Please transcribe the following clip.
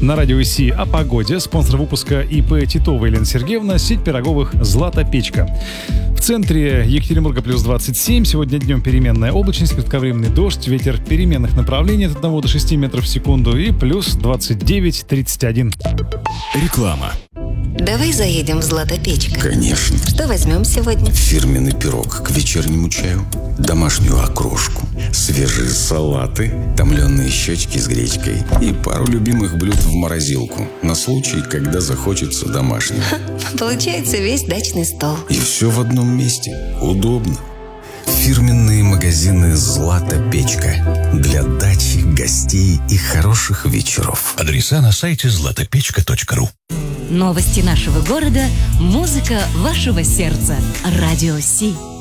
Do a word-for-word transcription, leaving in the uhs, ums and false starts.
На радио Си о погоде. Спонсор выпуска ИП Титова Елена Сергеевна. Сеть пироговых «Злата Печка». В центре Екатеринбурга плюс двадцать семь. Сегодня днем переменная облачность, кратковременный дождь, ветер переменных направлений от одного до шести метров в секунду и плюс двадцать девять тридцать один. Реклама. Давай заедем в «Злата Печка». Конечно. Что возьмем сегодня? Фирменный пирог к вечернему чаю, домашнюю окрошку, свежие салаты, томленые щечки с гречкой и пару любимых блюд в морозилку на случай, когда захочется домашнего. Получается весь дачный стол. И все в одном месте. Удобно. Фирменные магазины «Злата Печка» для дачи, гостей и хороших вечеров. Адреса на сайте злата печка точка ру. Новости нашего города, музыка вашего сердца. Радио Си.